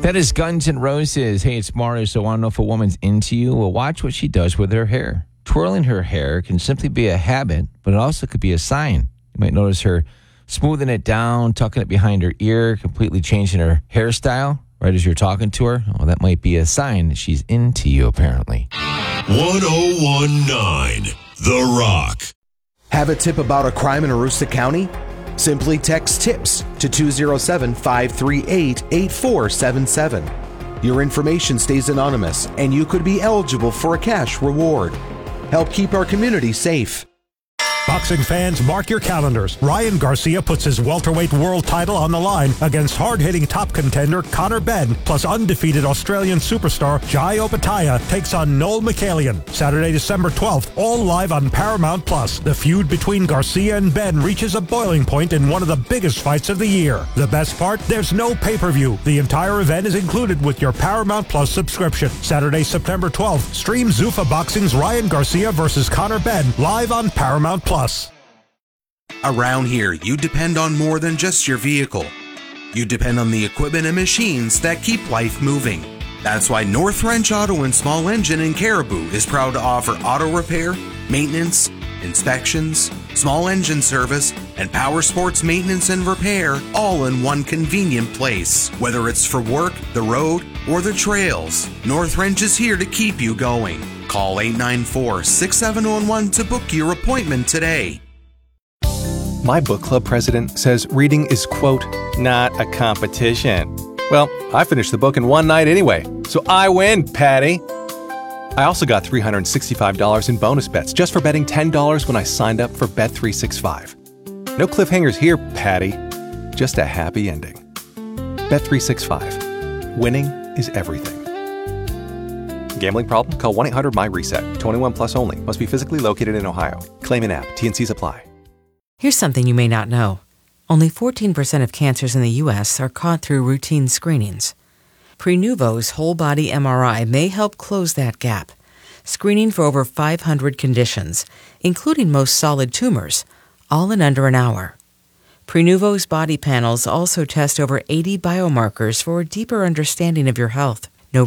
That is Guns N' Roses. Hey, it's Mario. So I want to know if a woman's into you. Well, watch what she does with her hair. Twirling her hair can simply be a habit, but it also could be a sign. You might notice her smoothing it down, tucking it behind her ear, completely changing her hairstyle right as you're talking to her. Well, that might be a sign that she's into you, apparently. 1019 The Rock. Have a tip about a crime in Aroostook County? Simply text TIPS to 207-538-8477. Your information stays anonymous, and you could be eligible for a cash reward. Help keep our community safe. Boxing fans, mark your calendars. Ryan Garcia puts his welterweight world title on the line against hard-hitting top contender Conor Benn, plus undefeated Australian superstar Jai Opetaia takes on Noel McCallion. Saturday, December 12th, all live on Paramount+. The feud between Garcia and Benn reaches a boiling point in one of the biggest fights of the year. The best part? There's no pay-per-view. The entire event is included with your Paramount+ subscription. Saturday, September 12th, stream Zuffa Boxing's Ryan Garcia versus Conor Benn live on Paramount+. Around here, you depend on more than just your vehicle. You depend on the equipment and machines that keep life moving. That's why North Wrench Auto and Small Engine in Caribou is proud to offer auto repair, maintenance, inspections, small engine service, and power sports maintenance and repair all in one convenient place. Whether it's for work, the road, or the trails, North Wrench is here to keep you going. Call 894-6711 to book your appointment today. My book club president says reading is, quote, not a competition. Well, I finished the book in one night anyway, so I win, Patty. I also got $365 in bonus bets just for betting $10 when I signed up for Bet365. No cliffhangers here, Patty. Just a happy ending. Bet365. Winning is everything. Gambling problem? Call 1-800-MY-RESET. 21 plus only. Must be physically located in Ohio. Claim in app. T&Cs apply. Here's something you may not know. Only 14% of cancers in the U.S. are caught through routine screenings. Prenuvo's whole-body MRI may help close that gap, screening for over 500 conditions, including most solid tumors, all in under an hour. Prenuvo's body panels also test over 80 biomarkers for a deeper understanding of your health.